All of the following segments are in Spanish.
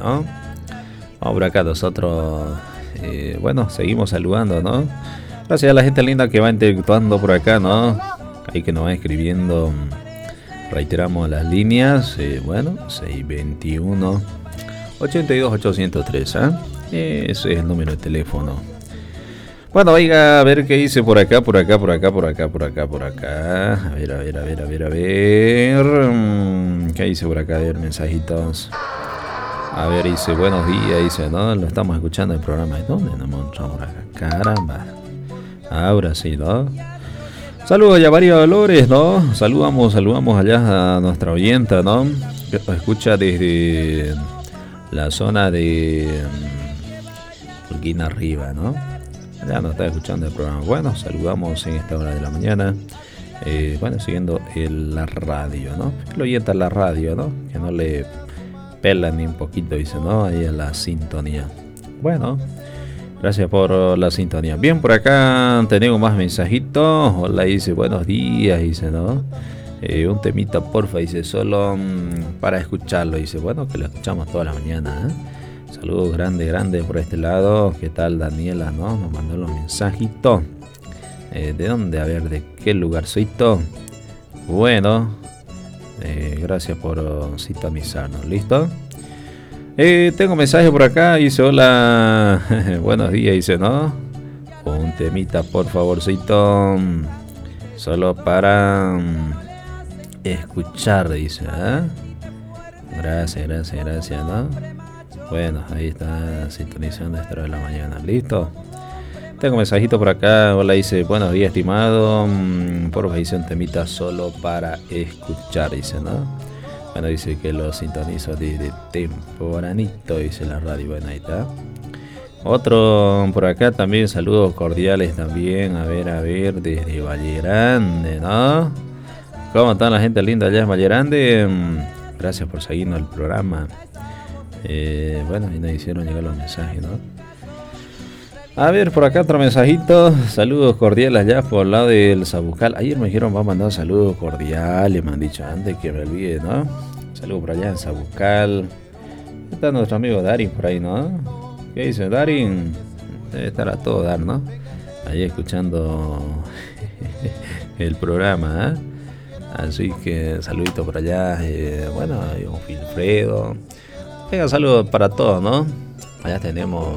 ¿no? Vamos por acá nosotros, bueno, seguimos saludando, ¿no? Gracias a la gente linda que va interactuando por acá, ¿no? Ahí que nos va escribiendo. Reiteramos las líneas, bueno, 621 82 803, ese es el número de teléfono. Bueno, oiga, a ver qué dice por acá. A ver. ¿Qué dice por acá? A ver, mensajitos. A ver, dice, buenos días, dice, ¿no? Lo estamos escuchando en el programa. ¿De dónde nos mostramos por acá? Caramba. Ahora sí, ¿no? Saludos a María Dolores, ¿no? Saludamos allá a nuestra oyenta, ¿no? Que nos escucha desde la zona de Urquina arriba, ¿no? Ya nos está escuchando el programa. Bueno, saludamos en esta hora de la mañana. Bueno, siguiendo la radio, ¿no? El oyente a la radio, ¿no? Que no le pelan ni un poquito, dice, ¿no? Ahí a la sintonía. Bueno, gracias por la sintonía. Bien, por acá tenemos más mensajitos. Hola, dice, buenos días, dice, ¿no? Un temita, porfa, dice, solo para escucharlo. Dice, bueno, que lo escuchamos toda la mañana, Saludos grande por este lado. ¿Qué tal, Daniela, no? Nos mandó los mensajitos. ¿De dónde? A ver, ¿de qué lugarcito? Bueno, gracias por sintonizarnos. ¿Listo? Tengo mensaje por acá. Dice, hola, buenos días, dice, ¿no? Un temita, por favorcito. Solo para escuchar, dice, Gracias, ¿no? Bueno, ahí está sintonizando esta hora de la mañana. ¿Listo? Tengo un mensajito por acá. Hola, dice, buenos días, estimado. Por favor, dice un temita solo para escuchar, dice, ¿no? Bueno, dice que lo sintonizo desde tempranito, dice la radio. Bueno, ahí está. Otro por acá también, saludos cordiales también. A ver, desde Valle Grande, ¿no? ¿Cómo están la gente linda allá en Valle Grande? Gracias por seguirnos el programa. Bueno, ahí nos hicieron llegar los mensajes, ¿no? A ver, por acá otro mensajito. Saludos cordiales allá por el lado del Sabucal. Ayer me dijeron, va a mandar saludos cordiales, me han dicho antes que me olvide, ¿no? Saludos por allá en Sabucal. Está nuestro amigo Darin por ahí, ¿no? ¿Qué dice Darin? Debe estar a todo dar, ¿no? Ahí escuchando el programa, Así que saludito por allá. Bueno, hay un Wilfredo. Venga, saludos para todos, ¿no? Allá tenemos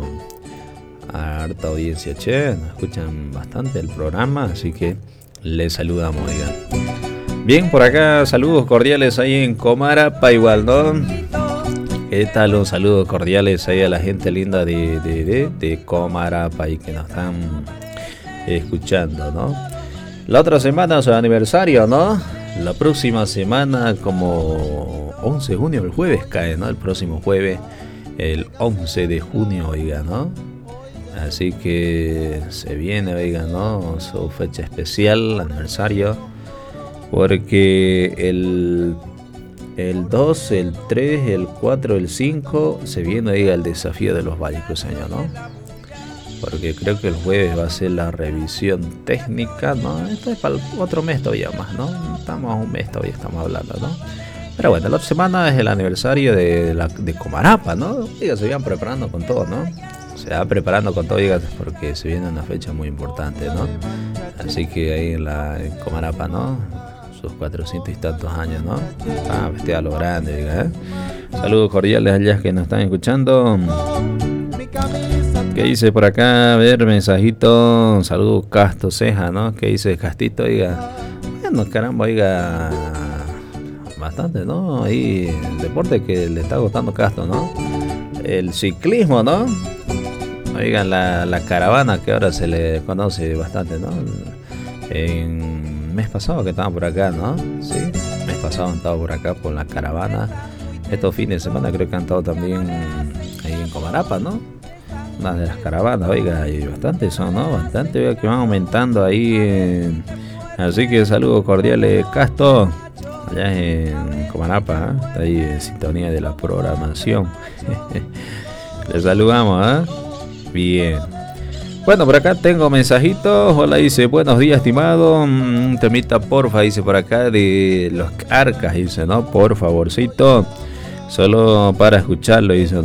a harta audiencia, nos escuchan bastante el programa, así que les saludamos, digan. Bien, por acá saludos cordiales ahí en Comarapa, igual, ¿no? ¿Qué tal? Los saludos cordiales ahí a la gente linda de Comarapa y que nos están escuchando, ¿no? La otra semana es su aniversario, ¿no? La próxima semana, como 11 de junio, el jueves cae, ¿no? El próximo jueves, el 11 de junio, oiga, ¿no? Así que se viene, oiga, ¿no? Su fecha especial, aniversario, porque el 2, el 3, el 4, el 5 se viene, oiga, el desafío de los valles cruceños, ¿no? Porque creo que el jueves va a ser la revisión técnica, ¿no? Esto es para otro mes todavía más, ¿no? Estamos a un mes todavía, estamos hablando, ¿no? Pero bueno, la otra semana es el aniversario de Comarapa, ¿no? Oiga, se van preparando con todo, ¿no? Se va preparando con todo, digas, porque se viene una fecha muy importante, ¿no? Así que ahí en Comarapa, ¿no? Sus 400 y tantos años, ¿no? Festeja a lo grande, diga, Saludos cordiales allá que nos están escuchando. ¿Qué dice por acá? A ver, mensajito. Saludos, Casto Ceja, ¿no? ¿Qué dice Castito? Oiga, bueno, caramba, oiga, bastante, ¿no? Ahí el deporte que le está gustando Casto, ¿no? El ciclismo, ¿no? Oigan, la caravana que ahora se le conoce bastante, ¿no? En mes pasado que estaban por acá, ¿no? Sí, mes pasado han estado por acá por la caravana. Estos fines de semana creo que han estado también ahí en Comarapa, ¿no? Una de las caravanas, oiga, y bastante son, ¿no? Bastante, oiga, que van aumentando ahí. Así que saludos cordiales, Casto, allá en Comarapa, está ahí en sintonía de la programación. Les saludamos, Bien. Bueno, por acá tengo mensajitos. Hola, dice, buenos días, estimado. Un temita, porfa, dice por acá de los Arcas, dice, ¿no? Por favorcito, solo para escucharlo, dice, ¿no?